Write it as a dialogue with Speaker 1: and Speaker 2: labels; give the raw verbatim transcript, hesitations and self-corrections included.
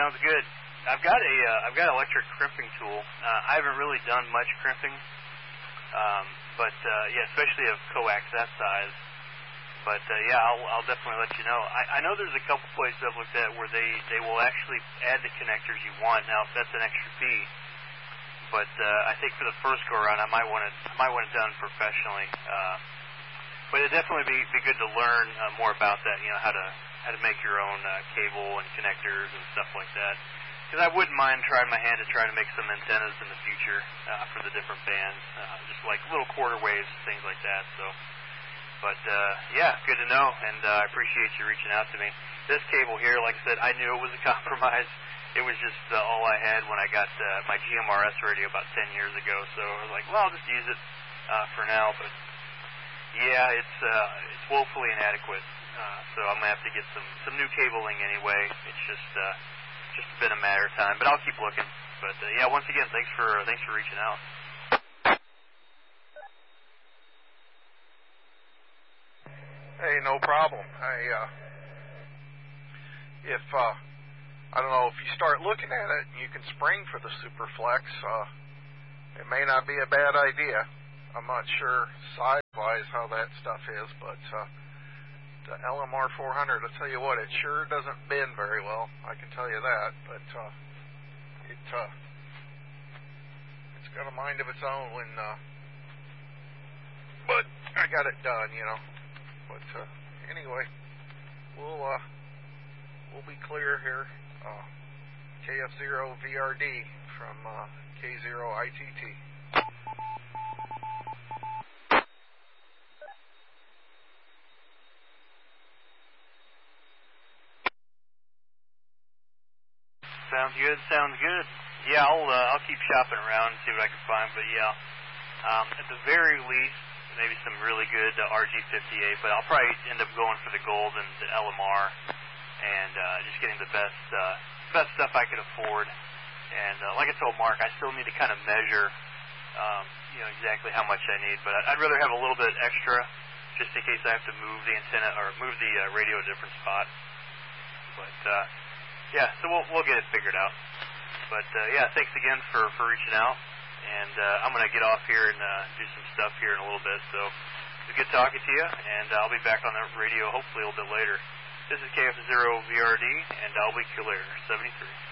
Speaker 1: sounds good. I've got a uh, I've got an electric crimping tool. Uh, I haven't really done much crimping, um, but uh, yeah, especially of coax that size. But uh, yeah, I'll I'll definitely let you know. I, I know there's a couple places I've looked at where they, they will actually add the connectors you want. Now that's an extra fee, but uh, I think for the first go around, I might want it I might want it done professionally. Uh, but it'd definitely be be good to learn uh, more about that. You know, how to how to make your own uh, cable and connectors and stuff like that. Because I wouldn't mind trying my hand at trying to make some antennas in the future uh, for the different bands, uh, just like little quarter waves, things like that. So, but uh, yeah, good to know, and uh, I appreciate you reaching out to me. This cable here, like I said, I knew it was a compromise. It was just uh, all I had when I got uh, my G M R S radio about ten years ago. So I was like, well, I'll just use it uh, for now. But yeah, it's uh, it's woefully inadequate. Uh, so I'm gonna have to get some some new cabling anyway. It's just. Uh, Just been a matter of time, but I'll keep looking. But uh, yeah, once again, thanks for uh, thanks for reaching out.
Speaker 2: Hey, no problem. I uh, if uh, I don't know if you start looking at it and you can spring for the Superflex, uh, it may not be a bad idea. I'm not sure size-wise how that stuff is, but uh, the L M R four hundred, I'll tell you what, it sure doesn't bend very well. I can tell you that, but uh, it uh, it's got a mind of its own. When, uh, but I got it done, you know. But uh, anyway, we'll uh, we'll be clear here. Uh, K F zero V R D from uh, K zero I T T.
Speaker 1: Sounds good. Sounds good. Yeah, I'll uh, I'll keep shopping around and see what I can find. But yeah, um, at the very least, maybe some really good uh, R G fifty-eight. But I'll probably end up going for the gold and the L M R, and uh, just getting the best uh, best stuff I could afford. And uh, like I told Mark, I still need to kind of measure, um, you know, exactly how much I need. But I'd rather have a little bit extra, just in case I have to move the antenna or move the uh, radio to a different spot. But uh, yeah, so we'll we'll get it figured out. But uh, yeah, thanks again for, for reaching out. And uh, I'm gonna get off here and uh, do some stuff here in a little bit. So it was good talking to you, and I'll be back on the radio hopefully a little bit later. This is K F zero V R D, and I'll be clear seventy-three.